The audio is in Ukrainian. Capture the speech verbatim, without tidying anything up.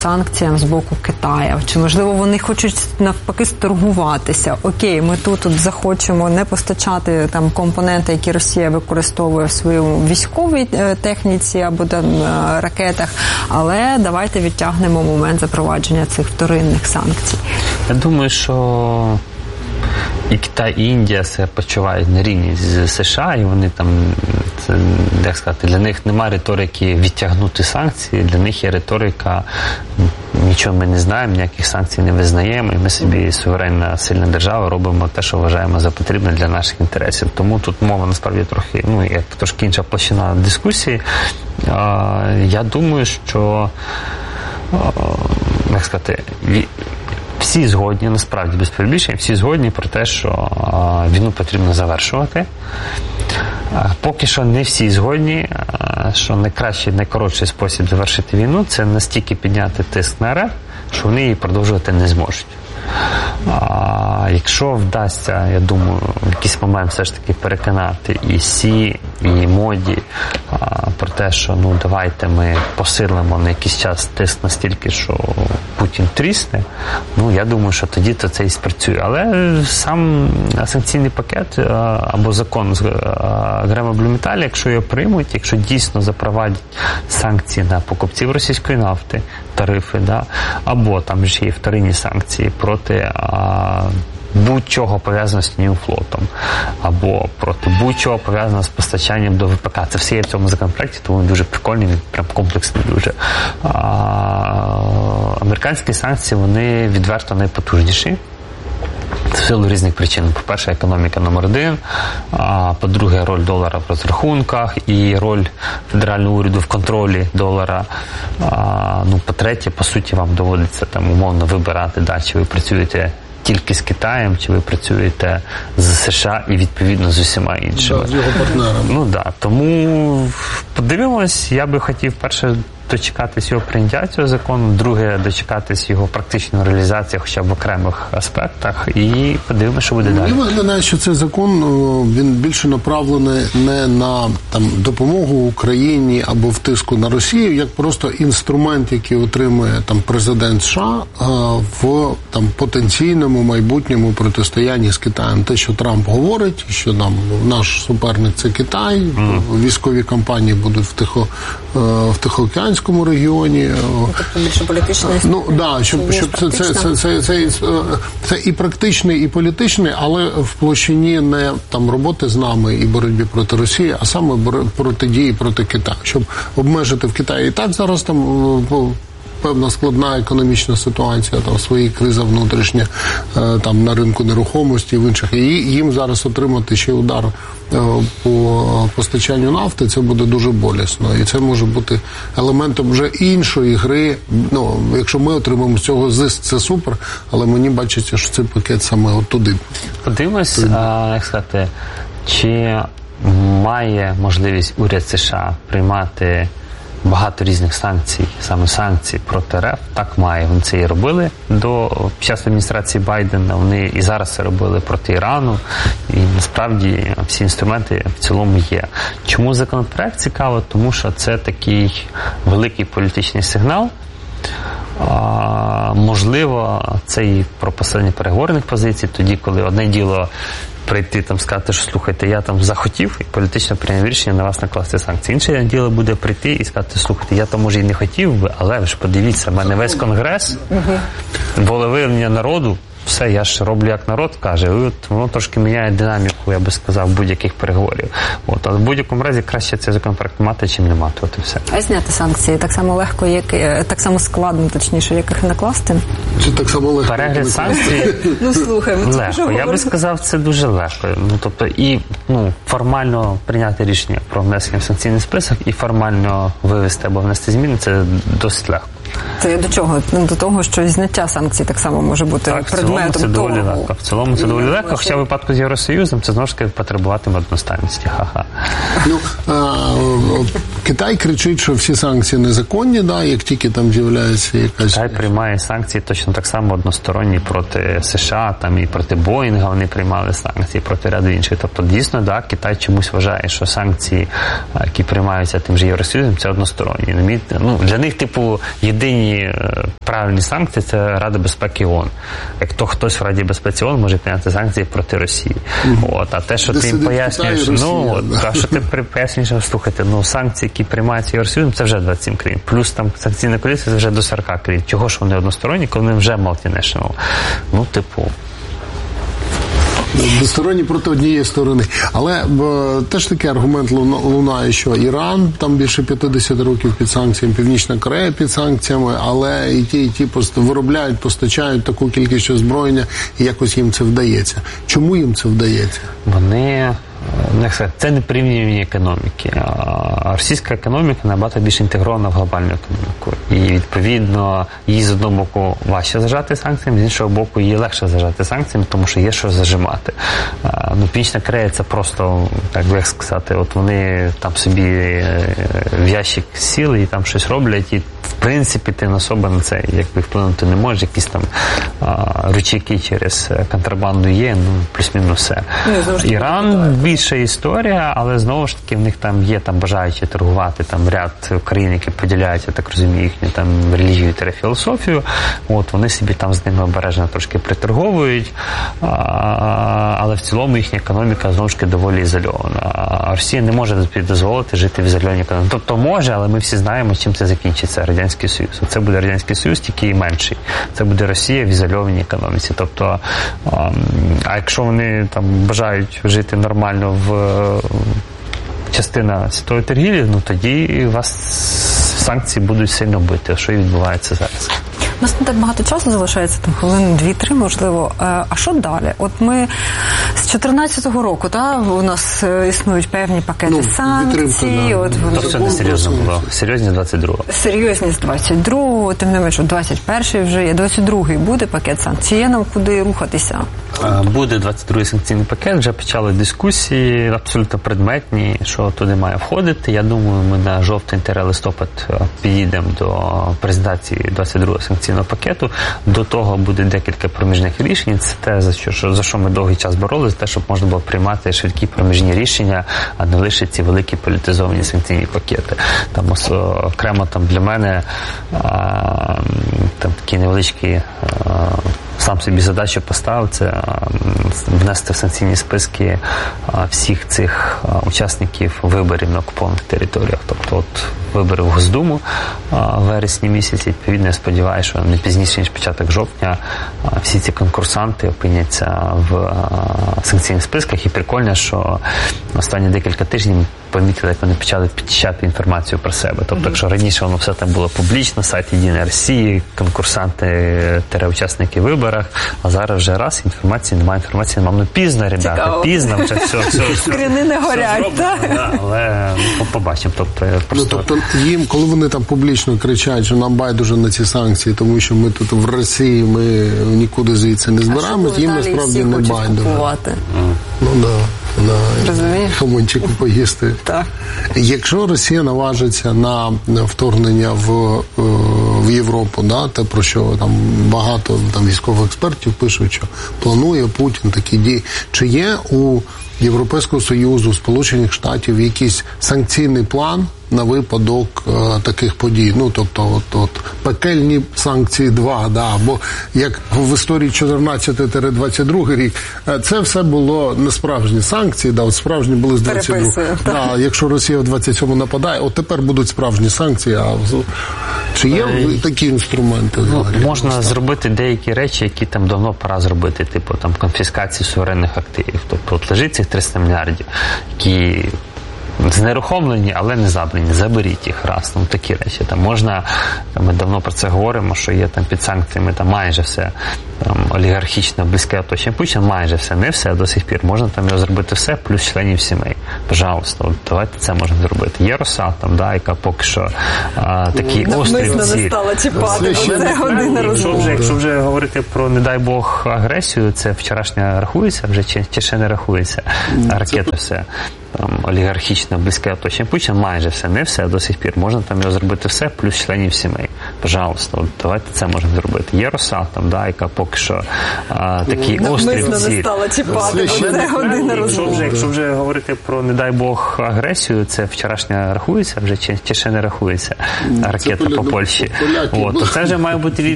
санкціям з боку Китаю? Чи, можливо, вони хочуть навпаки сторгуватися? Окей, ми тут от захочемо не постачати там компоненти, які Росія використовує в своїй військовій техніці або там ракетах, але давайте відтягнемо момент запровадження цих вторинних санкцій. Я думаю, що і Китай, і Індія себе почувають на рівні з США, і вони там, це, як сказати, для них немає риторики відтягнути санкції, для них є риторика, нічого ми не знаємо, ніяких санкцій не визнаємо, і ми собі, суверенна, сильна держава, робимо те, що вважаємо за потрібне для наших інтересів. Тому тут мова, насправді, трохи, ну, як трошки інша площина дискусії. Я думаю, що, як сказати, всі згодні, насправді, без перебільшень, всі згодні про те, що а, війну потрібно завершувати. А, поки що не всі згодні, а, що найкращий, найкоротший спосіб завершити війну – це настільки підняти тиск на РФ, що вони її продовжувати не зможуть. А, якщо вдасться, я думаю, в якийсь момент все ж таки переконати і Сі, і Моді а, про те, що ну давайте ми посилимо на якийсь час тиск настільки, що Путін трісне, ну я думаю, що тоді то це і спрацює. Але сам санкційний пакет а, або закон з Грема-Блюменталя, якщо його приймуть, якщо дійсно запровадять санкції на покупців російської нафти, тарифи, да, або там ж є вторинні санкції проти а, будь-чого пов'язаного з тіньовим флотом, або проти будь-чого пов'язаного з постачанням до ВПК. Це все є в цьому законопроекті, тому він дуже прикольний, він прям комплексний дуже. А, американські санкції, вони відверто найпотужніші. В силу різних причин. По-перше, економіка номер один, а по-друге, роль долара в розрахунках і роль федерального уряду в контролі долара. А, ну, по-третє, по суті, вам доводиться там умовно вибирати, да, чи ви працюєте тільки з Китаєм, чи ви працюєте з США і, відповідно, з усіма іншими. Да, з його партнерами. Ну, да. Тому подивимось, я би хотів перше дочекатись його прийняття цього закону, друге дочекатись його практичної реалізації хоча б в окремих аспектах і подивимося, що буде далі. Мені виглядає, що цей закон, він більше направлений не на там допомогу Україні або втиску на Росію, як просто інструмент, який отримує там президент США в там потенційному майбутньому протистоянні з Китаєм. Те, що Трамп говорить, що нам наш суперник це Китай, mm. військові кампанії будуть в Тихо в Тихоокеанському регіоні. Тобто більше політичний. Ну, да, щоб, щоб це, це, це, це, це, це, це і практичний, і політичний, але в площині не там роботи з нами і боротьбі проти Росії, а саме протидії проти Китаю. Щоб обмежити в Китаї і так зараз там певна складна економічна ситуація, там свої криза внутрішня там на ринку нерухомості і в інших. І їм зараз отримати ще удар по постачанню нафти, це буде дуже болісно. І це може бути елементом вже іншої гри. Ну, якщо ми отримаємо з цього зиск, це супер, але мені бачиться, що цей пакет саме от туди. Подивимось, а, як сказати, чи має можливість уряд США приймати багато різних санкцій, саме санкцій проти РФ, так має. Вони це і робили до під час адміністрації Байдена, вони і зараз це робили проти Ірану, і насправді всі інструменти в цілому є. Чому законопроект цікаво? Тому що це такий великий політичний сигнал. А, можливо, це і про посилення переговорних позицій, тоді, коли одне діло прийти там сказати, що слухайте, я там захотів і політично прийняв рішення на вас накласти санкції. Інше діло буде прийти і сказати, слухайте, я там може і не хотів би, але ви ж подивіться, в мене весь конгрес, волевиявлення народу, все, я ж роблю як народ каже, і от воно трошки міняє динаміку, я би сказав, будь-яких переговорів. От, але в будь-якому разі краще цей законопроект мати, чим не мати, от і все. А зняти санкції так само легко, як так само складно, точніше, як їх накласти? Чи так само легко? Перегляд санкцій ну, слухай, легко. Я би сказав, це дуже легко. Ну, тобто, і ну, формально прийняти рішення про внесення в санкційний список, і формально вивести або внести зміни, це досить легко. Це до чого? До того, що зняття санкцій так само може бути так, предметом в цілому це того. доволі легко. В цілому це доволі легко, хоча в випадку з Євросоюзом це знову ж таки потребуватиме одностайності. Ха-ха. Ну, а, Китай кричить, що всі санкції незаконні, да, як тільки там з'являється якась... Китай приймає санкції точно так само односторонні проти США, там і проти Боїнга вони приймали санкції, проти ряду інших. Тобто, дійсно, да, Китай чомусь вважає, що санкції, які приймаються тим же Євросоюзом, це односторонні. Ну, для них, типу, єдине єдині правильні санкції – це Рада безпеки ООН. Як то хтось в Раді безпеки ООН може прийняти санкції проти Росії. Mm-hmm. От, а те, що Де ти їм пояснюєш, ну, а що ти пояснюєш, слухайте, ну, санкції, які приймаються Євросоюзом, це вже двадцять сім країн. Плюс там санкційна коаліція, це вже до сорок країн. Чого ж вони односторонні, коли вони вже multinational? Ну, типу... Двосторонні проти однієї сторони. Але б, теж такий аргумент лунає, що Іран там більше п'ятдесят років під санкціями, Північна Корея під санкціями, але і ті, і ті просто виробляють, постачають таку кількість озброєння, і якось їм це вдається. Чому їм це вдається? Вони... Це не порівнювання економіки. А російська економіка набагато більш інтегрована в глобальну економіку. І, відповідно, її з одного боку важче зажати санкціями, з іншого боку, її легше зажати санкціями, тому що є що зажимати. Ну, Північна Корея – це просто, так би як сказати, от вони там собі в ящик сіли і там щось роблять, і в принципі ти особо на це якби вплинути не можеш. Якісь там ручейки через контрабанду є, ну, плюс-мінус все. Іран більша історія, але знову ж таки в них там є там бажаючі торгувати, там ряд країн, які поділяють, я так розумію, їхню там релігію та філософію. От вони собі там з ними обережно трошки приторговують, а, але в цілому їхня економіка знову ж таки доволі ізольована. А Росія не може дозволити жити в ізольованій економіці. Тобто може, але ми всі знаємо, чим це закінчиться. Радянський Союз. Це буде Радянський Союз, тільки і менший. Це буде Росія в ізольованій економіці. Тобто, а, а якщо вони там бажають жити нормально в частина світової торгівлі, ну тоді вас санкції будуть сильно бити, що і відбувається зараз. У нас не так багато часу залишається, там хвилин дві-три, можливо. А що далі? От ми з чотирнадцятого року, та, у нас існують певні пакети ну, санкцій. Да. От вони... Тобто це не серйозно було. Серйозні з двадцять другого. Серйозні з двадцять другого, тим не менше, двадцять перший вже є. двадцять другий буде пакет санкцій. Є нам куди рухатися? Буде двадцять другий санкційний пакет. Вже почали дискусії абсолютно предметні, що туди має входити. Я думаю, ми на жовтень-листопад підійдемо до презентації двадцять другого санкційного пакету. До того буде декілька проміжних рішень. Це те, за що, за що ми довгий час боролися, те, щоб можна було приймати швидкі проміжні рішення, а не лише ці великі політизовані санкційні пакети. Там окремо там для мене а, там такі невеличкі а, сам собі задачу поставив, це внести в санкційні списки всіх цих учасників виборів на окупованих територіях. Тобто от вибори в Госдуму в вересні місяці, відповідно, я сподіваюся, що не пізніше, ніж початок жовтня, всі ці конкурсанти опиняться в санкційних списках. І прикольно, що останні декілька тижнів помітили, як вони почали підчати інформацію про себе. Тобто, якщо раніше воно все там було публічно, сайт Єдиної Росії, конкурсанти, учасники виборів, а зараз вже раз, інформації немає, інформації немає. Ну, пізно, ребята, Цікаво. пізно, вже все, все, все. Скрини не горять, так? Да, але ну, побачимо. Тобто, просто... ну, тобто, їм, коли вони там публічно кричать, що нам байдуже на ці санкції, тому що ми тут в Росії, ми нікуди звідси не збираємось, їм насправді не байдуже. Ну, да. Да, Хомончику поїсти. Так. Якщо Росія наважиться на вторгнення в, в Європу, да, те, про що там багато там, військових експертів пишуть, що планує Путін такі дії, чи є у Європейського Союзу, Сполучених Штатів якийсь санкційний план на випадок е, таких подій? Ну, тобто, от, от, пекельні санкції два, да, бо як в історії чотирнадцятий двадцять другий рік, е, це все було не справжні санкції, да, от справжні були з двадцять другого. Да, якщо Росія в двадцять сьомому нападає, от тепер будуть справжні санкції, а чи є е, такі інструменти? Ну, можна зробити деякі речі, які там давно пора зробити, типу там конфіскації суверенних активів. Тобто, от лежить цих триста мільярдів, які знерухомлені, але не забрані. Заберіть їх раз. Ну, такі речі. Там можна, ми давно про це говоримо, що є там під санкціями там майже все там, олігархічне, близьке оточення Путіна, майже все, не все, до сих пір. Можна там його зробити все, плюс членів сімей. Пожалуйста, от, давайте це можемо зробити. Є Росатом, да, яка поки що а, такі ну, острі цілі. не стала чіпати, це, це година розмови. Якщо вже говорити про, не дай Бог, агресію, це вчорашня рахується вже, чи, чи ще не рахується? Ракети все. там, олігархічно близьке оточення Путіна, майже все, не все до сих пір. Можна там його зробити все, плюс членів сімей. Пожалуйста, от давайте це можемо зробити. Є Росатом, да, яка поки що а, такі ну, острівці. Навмисно не стала чіпати, бо це година розмови. Якщо вже говорити про, не дай Бог, агресію, це вчорашня рахується вже, чи, чи ще не рахується ракета по Польщі. От, то це вже має бути